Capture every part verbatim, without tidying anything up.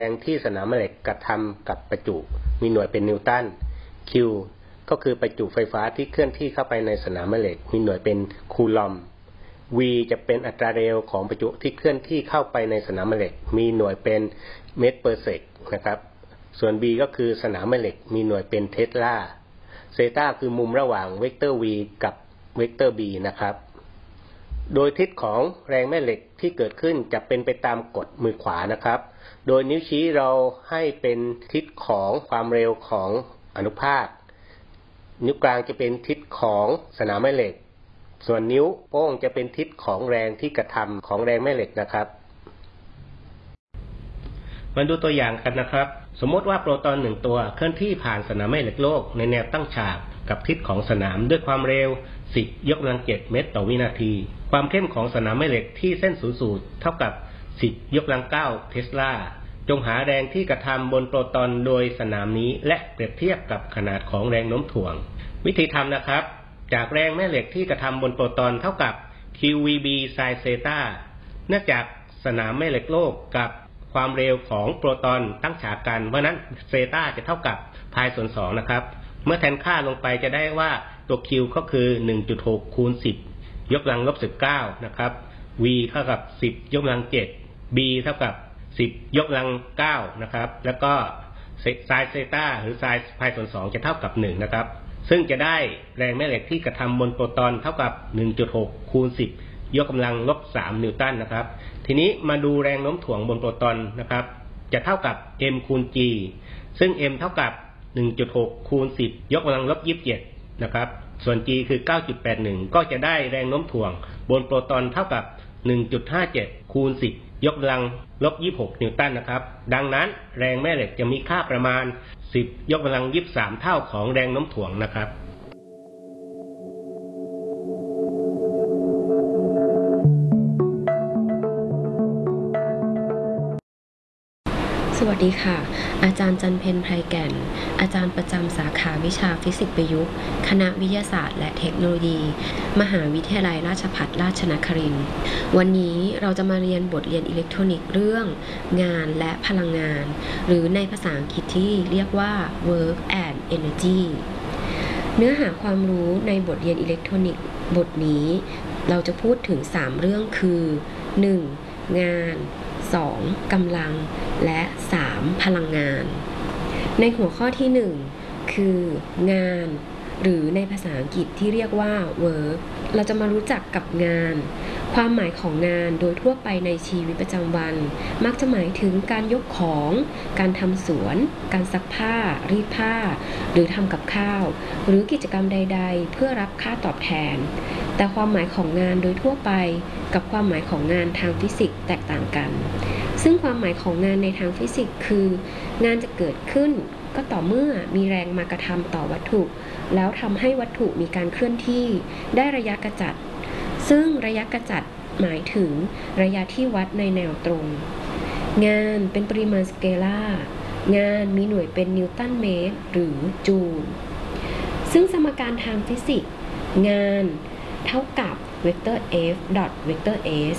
แรงที่สนามแม่เหล็กกระทำกับประจุมีหน่วยเป็นนิวตัน Q ก็คือประจุไฟฟ้าที่เคลื่อนที่เข้าไปในสนามแม่เหล็กมีหน่วยเป็นคูลอม V จะเป็นอัตราเร็วของประจุที่เคลื่อนที่เข้าไปในสนามแม่เหล็กมีหน่วยเป็นเมตรเปอร์เซกนะครับส่วน B ก็คือสนามแม่เหล็กมีหน่วยเป็นเทสลาเซตาคือมุมระหว่างเวกเตอร์ V กับเวกเตอร์ B นะครับโดยทิศของแรงแม่เหล็กที่เกิดขึ้นจะเป็นไปตามกฎมือขวานะครับโดยนิ้วชี้เราให้เป็นทิศของความเร็วของอนุภาคนิ้วกลางจะเป็นทิศของสนามแม่เหล็กส่วนนิ้วโป้งจะเป็นทิศของแรงที่กระทำของแรงแม่เหล็กนะครับมาดูตัวอย่างกันนะครับสมมติว่าโปรตอนหนึ่งตัวเคลื่อนที่ผ่านสนามแม่เหล็กโลกในแนวตั้งฉากกับทิศของสนามด้วยความเร็วสิบยกกำลังเจ็ดเมตรต่อวินาทีความเข้มของสนามแม่เหล็กที่เส้นศูนย์สูตรเท่ากับสิบยกกำลังเก้าเทสลาจงหาแรงที่กระทำบนโปรตอนโดยสนามนี้และเปรียบเทียบกับขนาดของแรงโน้มถ่วงวิธีทำนะครับจากแรงแม่เหล็กที่กระทำบนโปรตอนเท่ากับ คิว วี บี sin เซตาเนื่องจากสนามแม่เหล็กโลกกับความเร็วของโปรตอนตั้งฉากกันเพราะนั้นเซตาจะเท่ากับพายส่วนสองนะครับเมื่อแทนค่าลงไปจะได้ว่าตัว Q ก็คือ หนึ่งจุดหก คูณสิบยกกำลังลบสิบเก้านะครับ V เท่ากับสิบยกกำลังเจ็ด B เท่ากับสิบยกกำลังเก้านะครับแล้วก็ sin เซตาหรือ sin พายส่วนสองจะเท่ากับหนึ่งนะครับซึ่งจะได้แรงแม่เหล็กที่กระทำบนโปรตอนเท่ากับ หนึ่งจุดหก คูณสิบยกกำลังลบสามนิวตันนะครับทีนี้มาดูแรงโน้มถ่วงบนโปรตอนนะครับจะเท่ากับ m คูณ g ซึ่ง m เท่ากับ หนึ่งจุดหก คูณสิบยกกำลังลบยี่สิบเจ็ดนะครับส่วน g คือ เก้าจุดแปดหนึ่ง ก็จะได้แรงโน้มถ่วงบนโปรตอนเท่ากับ หนึ่งจุดห้าเจ็ด คูณสิบยกกำลังลบยี่สิบหกนิวตันนะครับดังนั้นแรงแม่เหล็กจะมีค่าประมาณสิบยกกำลังยี่สิบสามเท่าของแรงโน้มถ่วงนะครับสวัสดีค่ะอาจารย์จันเพ็ญไพรแก่นอาจารย์ประจำสาขาวิชาฟิสิกส์ประยุกต์คณะวิทยาศาสตร์และเทคโนโลยีมหาวิทยาลัยราชภัฏราชนครินทร์วันนี้เราจะมาเรียนบทเรียนอิเล็กทรอนิกส์เรื่องงานและพลังงานหรือในภาษาอังกฤษที่เรียกว่า work and energy เนื้อหาความรู้ในบทเรียนอิเล็กทรอนิกส์บทนี้เราจะพูดถึงสามเรื่องคือ หนึ่ง งานสอง กำลังและสาม พลังงานในหัวข้อที่หนึ่งคืองานหรือในภาษาอังกฤษที่เรียกว่า work เราจะมารู้จักกับงานความหมายของงานโดยทั่วไปในชีวิตประจำวันมักจะหมายถึงการยกของการทำสวนการซักผ้ารีดผ้าหรือทำกับข้าวหรือกิจกรรมใดๆเพื่อรับค่าตอบแทนแต่ความหมายของงานโดยทั่วไปกับความหมายของงานทางฟิสิกส์แตกต่างกันซึ่งความหมายของงานในทางฟิสิกส์คืองานจะเกิดขึ้นก็ต่อเมื่อมีแรงมากระทำต่อวัตถุแล้วทำให้วัตถุมีการเคลื่อนที่ได้ระยะกระจัดซึ่งระยะกระจัดหมายถึงระยะที่วัดในแนวตรงงานเป็นปริมาณสเกลาร์งานมีหน่วยเป็นนิวตันเมตรหรือจูลซึ่งสมการทางฟิสิกส์งานเท่ากับเวกเตอร์ F ดอทเวกเตอร์ S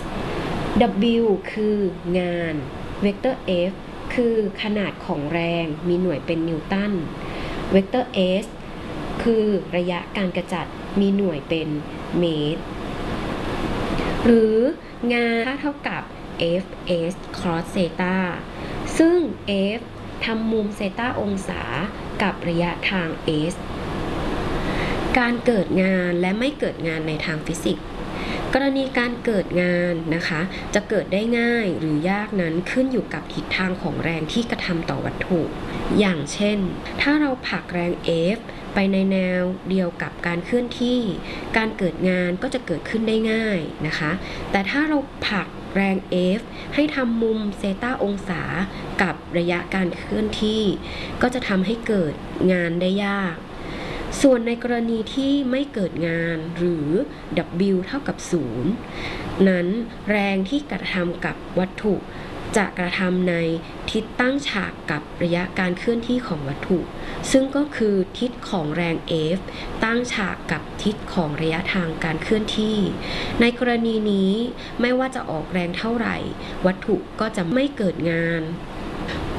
W คืองานเวกเตอร์ F คือขนาดของแรงมีหน่วยเป็นนิวตันเวกเตอร์ S คือระยะการกระจัดมีหน่วยเป็นเมตรหรืองานเท่ากับ F S cos เซตาซึ่ง F ทำมุมเซตาองศากับระยะทาง S การเกิดงานและไม่เกิดงานในทางฟิสิกส์กรณีการเกิดงานนะคะจะเกิดได้ง่ายหรือยากนั้นขึ้นอยู่กับทิศทางของแรงที่กระทำต่อวัตถุอย่างเช่นถ้าเราผลักแรง F ไปในแนวเดียวกับการเคลื่อนที่การเกิดงานก็จะเกิดขึ้นได้ง่ายนะคะแต่ถ้าเราผลักแรง F ให้ทำมุมเซตาองศากับระยะการเคลื่อนที่ก็จะทำให้เกิดงานได้ยากส่วนในกรณีที่ไม่เกิดงานหรือ W เท่ากับศูนย์นั้นแรงที่กระทำกับวัตถุจะกระทำในทิศตั้งฉากกับระยะการเคลื่อนที่ของวัตถุซึ่งก็คือทิศของแรง F ตั้งฉากกับทิศของระยะทางการเคลื่อนที่ในกรณีนี้ไม่ว่าจะออกแรงเท่าไหร่วัตถุก็จะไม่เกิดงาน